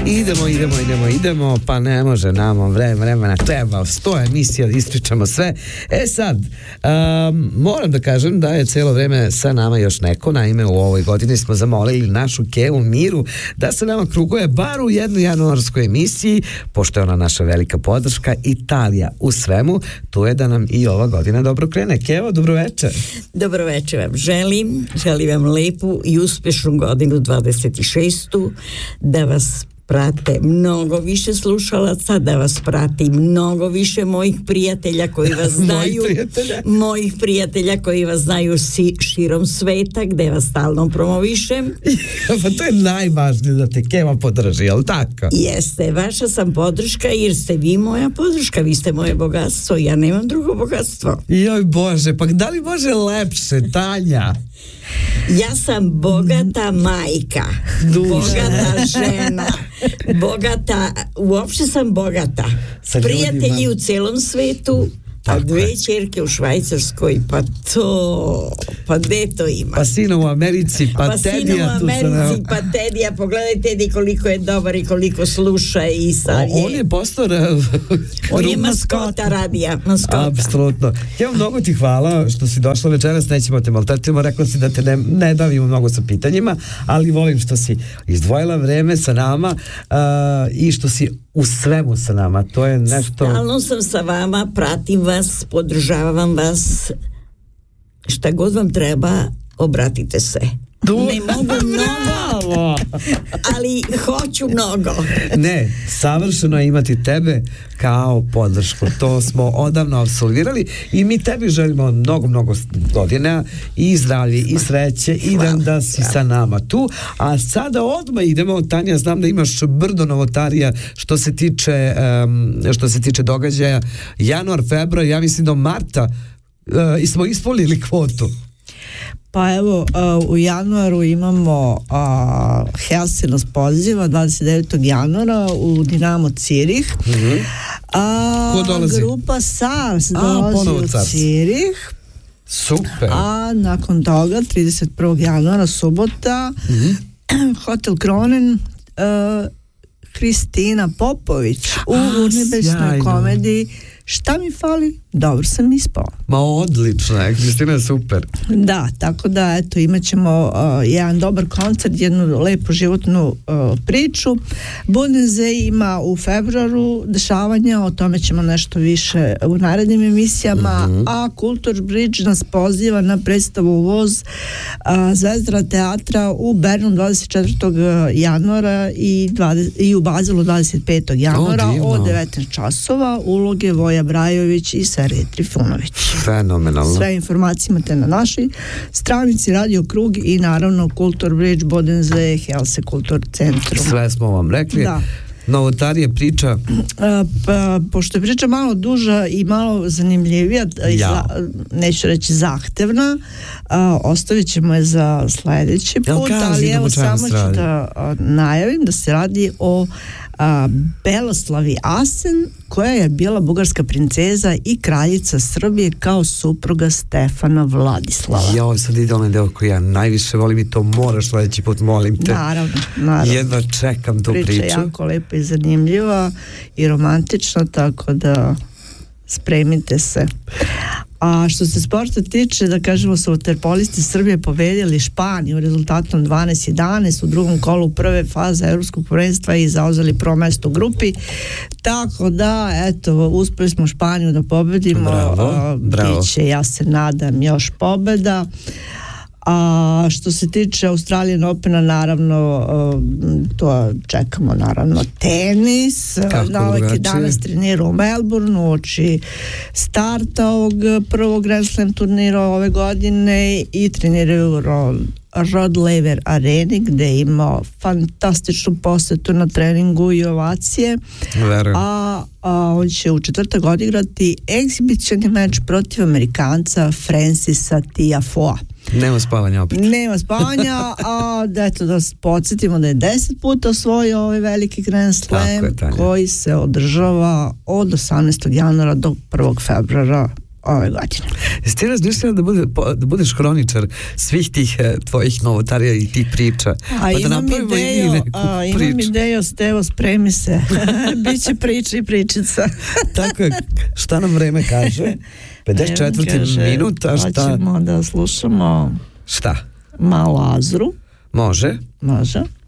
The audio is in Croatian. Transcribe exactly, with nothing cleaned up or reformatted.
Idemo, idemo, idemo, idemo, pa ne može nama vremena, vremena treba sto emisija da ispričamo sve. E sad, um, moram da kažem da je cijelo vreme sa nama još neko, naime u ovoj godini smo zamolili našu Kevu Miru da se nama kruguje bar u jednoj januarskoj emisiji, pošto je ona naša velika podrška, Italija u svemu, tu je da nam i ova godina dobro krene. Kevo, dobro večer. Dobro večer vam želim, želim vam lepu i uspješnu godinu dvadeset šestu, da vas prate mnogo više slušalaca, da vas prati mnogo više mojih prijatelja koji vas znaju, prijatelja. mojih prijatelja koji vas znaju si, širom sveta, gde vas stalno promovišem. Pa to je najvažnije da te Keva podrži, jel tako? Jeste, vaša sam podrška jer ste vi moja podrška, vi ste moje bogatstvo, ja nemam drugo bogatstvo. Joj Bože, pa da li može lepše, Tanja? Ja sam bogata majka, Duže. bogata žena, bogata, uopšte sam bogata. Sa prijatelji ljudima u celom svetu, pa tako dve ćerke u Švajcarskoj, pa to, pa gde to ima? Pa sino u Americi, pa, pa Tedija tu se ne... pa Tedija, pogledaj Tedi koliko je dobar i koliko sluša i savje. On je postao on je maskota radija, maskota. Apsolutno. Ja vam mnogo ti hvala što si došla večeras, nećemo te maltretiramo, rekla si da te ne, ne davimo mnogo sa pitanjima, ali volim što si izdvojila vreme sa nama uh, i što si u svemu sa nama, to je nešto... Stalno sam sa vama, pratim vas, podržavam vas, šta god vam treba, obratite se. Du... Ne mogu mnogo, ali hoću mnogo. Ne, savršeno je imati tebe kao podršku. To smo odavno apsolvirali i mi tebi želimo mnogo, mnogo godina i zdravlje i sreće i da, da si sa nama tu. A sada odmah idemo, Tanja, znam da imaš brdo novotarija što se tiče, um, što se tiče događaja. Januar, februar, ja mislim do marta uh, smo ispunili kvotu. Pa evo, uh, u januaru imamo uh, Helsi nas poziva dvadeset devetog januara u Dinamo Cirih. Mm-hmm. Uh, Ko dolazi? Grupa SARS dolazi u Cars. Cirih. Super. A nakon toga, trideset prvog januara, subota, mm-hmm. Hotel Kronen, uh, Kristina Popović u urnebesnoj komediji Šta mi fali? Dobro sam ispala. Ma odlično je, Kristina je super. Da, tako da eto imat ćemo uh, jedan dobar koncert, jednu lepu životnu uh, priču. Bodensee ima u februaru dešavanja, o tome ćemo nešto više u narednim emisijama, mm-hmm. a Kultur Bridge nas poziva na predstavu Voz uh, Zvezdara teatra u Bernu dvadeset četvrtog januara i, dvadeset, i u Bazilu dvadeset petog januara o, od devetnaest časova. Uloge Voja Brajović i Sergej Trifunović. Fenomenalno. Sve informacije imate na našoj stranici Radio Krug i naravno Kultur Bridge, Bodensee, Helse Kultur Centrum. Sve smo vam rekli. Da. Novotarije priča? A, pa, pošto je priča malo duža i malo zanimljivija, ja. za, neću reći zahtevna, a, ostavit ćemo je za sljedeći put, ja, ali evo samo ću da a, najavim da se radi o a, Beloslavi Asen, koja je bila bugarska princeza i kraljica Srbije kao supruga Stefana Vladislava. Ja, sad ide onaj deo koji ja najviše volim i to moraš sljedeći put, molim te. Naravno, naravno. Jedva čekam tu priču. Priča je jako lepa i zanimljiva i romantična, tako da spremite se. A što se sporta tiče, da kažemo, su vaterpolisti Srbije pobedili Španiju rezultatom dvanaest jedanaest u drugom kolu prve faze evropskog prvenstva i zauzeli prvo mesto u grupi. Tako da, eto, uspeli smo Španiju da pobedimo. Bravo, bravo. Biće, ja se nadam, još pobeda. A što se tiče Australian Opena, naravno to čekamo, naravno tenis. Novak je danas trenirao u Melbourneu uoči starta ovog prvog Grand Slam turnira ove godine i treniraju Rod Laver Areni gde je imao fantastičnu posetu na treningu i ovacije. A, a on će u četvrtak odigrati egzibicioni meč protiv Amerikanca Francisa Tiafoea. Nema spavanja opet. Nema spavanja, a eto da podsjetimo da je deset puta osvojio ovaj veliki Grand Slam koji se održava od osamnaestog januara do prvog februara ove godine. Jesi ti razmišljala da, bude, da budeš hroničar svih tih eh, tvojih novotarija i tih priča? A Pa da imam napravimo i ideju, mi neku a, imam priču. ideju, Stevo, spremi se. Biće priča i pričica. Tako je, šta nam vreme kaže? pedeset četvrti minut, a šta? Hoćemo da slušamo Šta? malo Azru. Može. Može.